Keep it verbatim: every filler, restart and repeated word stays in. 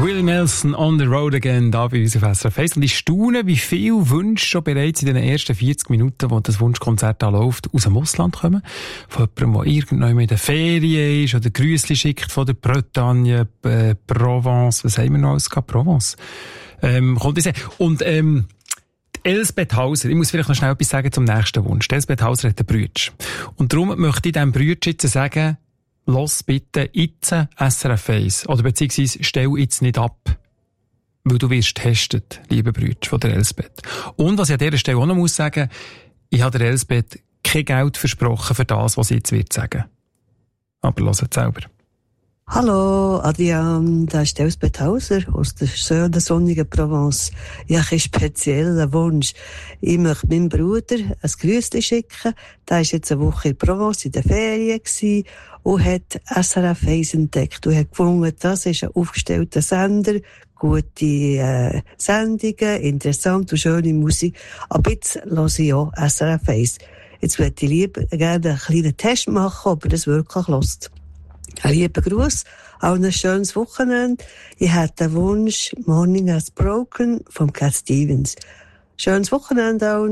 Willie Nelson on the road again, da bei uns auf S R F eins. Und ich staune, wie viele Wünsche schon bereits in den ersten vierzig Minuten, wo das Wunschkonzert da läuft, aus dem Ausland kommen. Von jemandem, der irgendwann in der Ferien ist oder Grüßli schickt von der Bretagne, äh, Provence, was haben wir noch alles gehabt? Provence. Ähm, kommt diese. Und, ähm, Elsbeth Hauser, ich muss vielleicht noch schnell etwas sagen zum nächsten Wunsch. Elsbeth Hauser hat einen Brütsch. Und darum möchte ich diesem Brütsch jetzt sagen, lass bitte jetzt S R F eins. Oder beziehungsweise stell jetzt nicht ab. Weil du wirst getestet, liebe Brütsch, von der Elsbeth. Und was ich an dieser Stelle auch noch muss sagen, ich habe der Elsbeth kein Geld versprochen für das, was sie jetzt wird sagen. Aber lass es selber. Hallo, Adrian, da ist Elsbeth Hauser aus der schönen sonnigen Provence. Ich habe einen speziellen Wunsch. Ich möchte meinem Bruder ein Grüßchen schicken. Der war jetzt eine Woche in Provence in der Ferien gewesen und hat S R F eins entdeckt und hat gefunden, das ist ein aufgestellter Sender, gute äh, Sendungen, interessant und schöne Musik. Aber jetzt höre ich auch S R F eins. Jetzt würde ich lieber gerne einen kleinen Test machen, ob er das wirklich hört. Ein lieber Gruß, auch ein schönes Wochenende. Ich hätte den Wunsch Morning Has Broken von Cat Stevens. Schönes Wochenende auch.